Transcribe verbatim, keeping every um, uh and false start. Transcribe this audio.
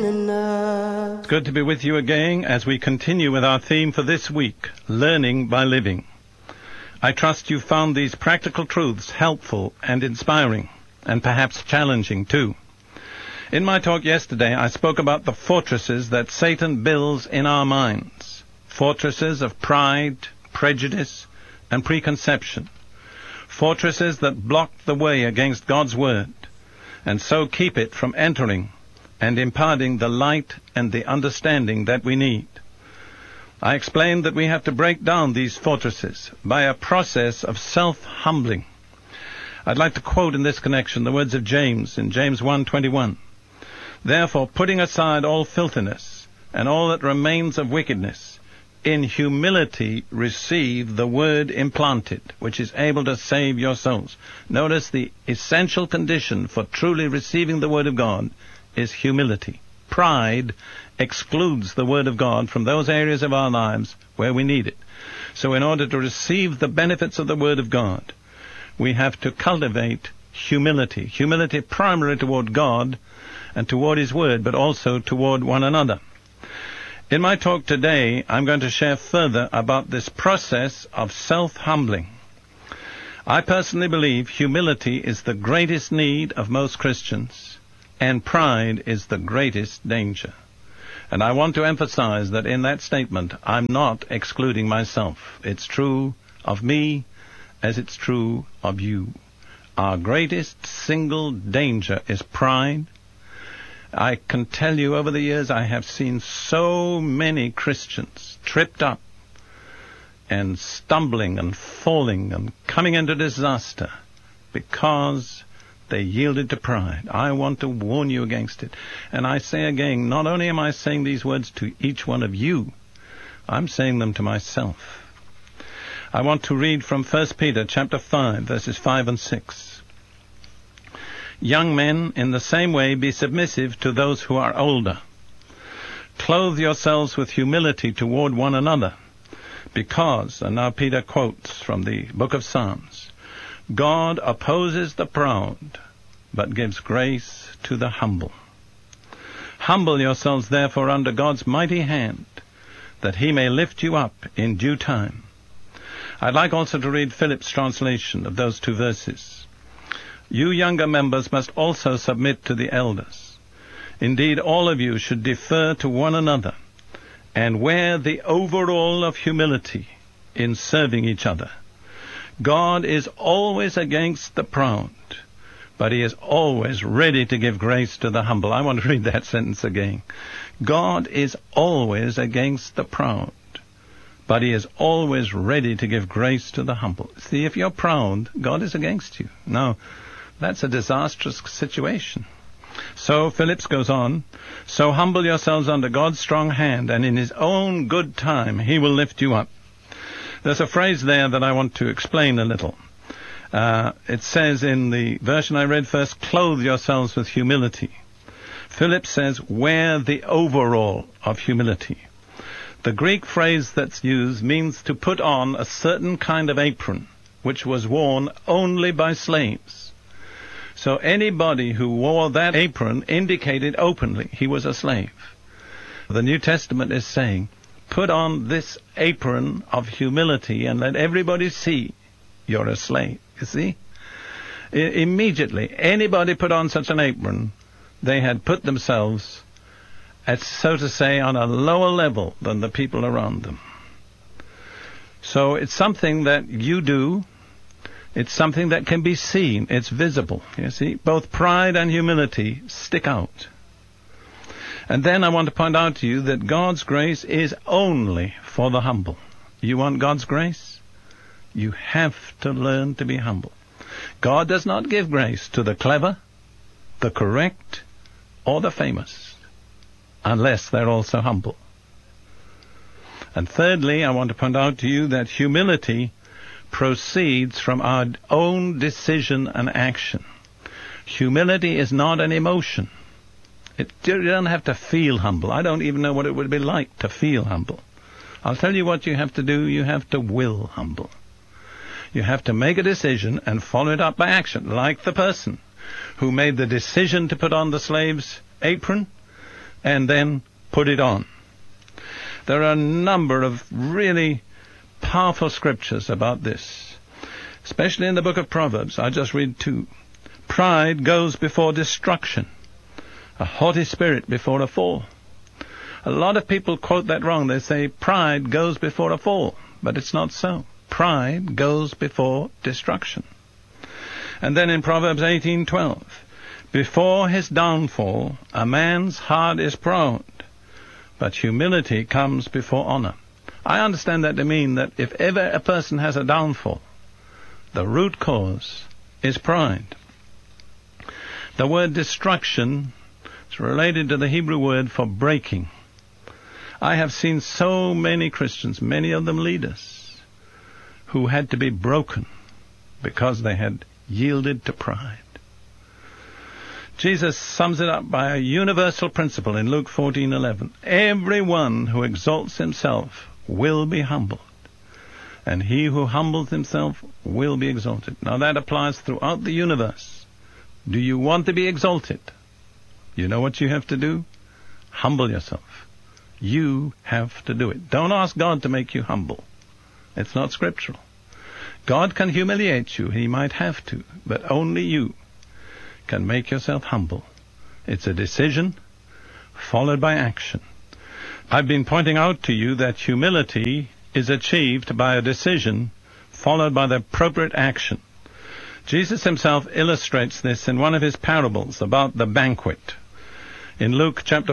enough. It's good to be with you again as we continue with our theme for this week, Learning by Living. I trust you found these practical truths helpful and inspiring, and perhaps challenging too. In my talk yesterday, I spoke about the fortresses that Satan builds in our minds. Fortresses of pride, prejudice, and preconception. Fortresses that block the way against God's Word, and so keep it from entering and imparting the light and the understanding that we need. I explained that we have to break down these fortresses by a process of self-humbling. I'd like to quote in this connection the words of James in James one twenty-one. Therefore, putting aside all filthiness and all that remains of wickedness, in humility receive the word implanted, which is able to save your souls. Notice the essential condition for truly receiving the word of God is humility. Pride excludes the word of God from those areas of our lives where we need it. So in order to receive the benefits of the word of God, we have to cultivate humility. Humility primarily toward God and toward His Word, but also toward one another. In my talk today, I'm going to share further about this process of self-humbling. I personally believe humility is the greatest need of most Christians, and pride is the greatest danger. And I want to emphasize that in that statement, I'm not excluding myself. It's true of me as it's true of you. Our greatest single danger is pride. I can tell you over the years I have seen so many Christians tripped up and stumbling and falling and coming into disaster because they yielded to pride. I want to warn you against it. And I say again, not only am I saying these words to each one of you, I'm saying them to myself. I want to read from First Peter chapter five, verses five and six. Young men, in the same way, be submissive to those who are older. Clothe yourselves with humility toward one another, because, and now Peter quotes from the book of Psalms, God opposes the proud, but gives grace to the humble. Humble yourselves, therefore, under God's mighty hand, that He may lift you up in due time. I'd like also to read Philip's translation of those two verses. You younger members must also submit to the elders. Indeed, all of you should defer to one another and wear the overall of humility in serving each other. God is always against the proud, but He is always ready to give grace to the humble. I want to read that sentence again. God is always against the proud, but He is always ready to give grace to the humble. See, if you're proud, God is against you. Now, that's a disastrous situation. So Phillips goes on, so humble yourselves under God's strong hand, and in His own good time He will lift you up. There's a phrase there that I want to explain a little. Uh, it says in the version I read first, clothe yourselves with humility. Phillips says, wear the overall of humility. The Greek phrase that's used means to put on a certain kind of apron, which was worn only by slaves. So anybody who wore that apron indicated openly he was a slave. The New Testament is saying, put on this apron of humility and let everybody see you're a slave. You see? I- immediately, anybody put on such an apron, they had put themselves, at, so to say, on a lower level than the people around them. So it's something that you do. It's something that can be seen. It's visible. You see, both pride and humility stick out. And then I want to point out to you that God's grace is only for the humble. You want God's grace? You have to learn to be humble. God does not give grace to the clever, the correct, or the famous, unless they're also humble. And thirdly, I want to point out to you that humility proceeds from our own decision and action. Humility is not an emotion. It, you don't have to feel humble. I don't even know what it would be like to feel humble. I'll tell you what you have to do. You have to will humble. You have to make a decision and follow it up by action, like the person who made the decision to put on the slave's apron. and then put it on. There are a number of really powerful scriptures about this, especially in the book of Proverbs. I just read two. Pride goes before destruction, a haughty spirit before a fall. A lot of people quote that wrong. They say pride goes before a fall, but it's not so. Pride goes before destruction. And then in Proverbs eighteen twelve, before his downfall, a man's heart is proud, but humility comes before honor. I understand that to mean that if ever a person has a downfall, the root cause is pride. The word destruction is related to the Hebrew word for breaking. I have seen so many Christians, many of them leaders, who had to be broken because they had yielded to pride. Jesus sums it up by a universal principle in Luke fourteen eleven. Everyone who exalts himself will be humbled, and he who humbles himself will be exalted. Now that applies throughout the universe. Do you want to be exalted? You know what you have to do? Humble yourself. You have to do it. Don't ask God to make you humble. It's not scriptural. God can humiliate you. He might have to, but only you can make yourself humble. It's a decision followed by action. I've been pointing out to you that humility is achieved by a decision followed by the appropriate action. Jesus himself illustrates this in one of his parables about the banquet. In Luke chapter